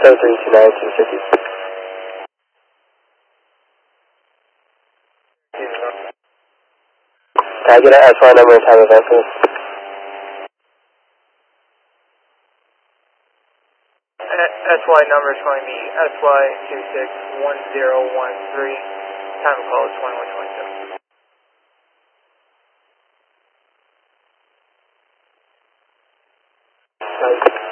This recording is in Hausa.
7329260. Can I get an SY number and time of event, please? SY number is going to be SY261013. Time of call is 2127.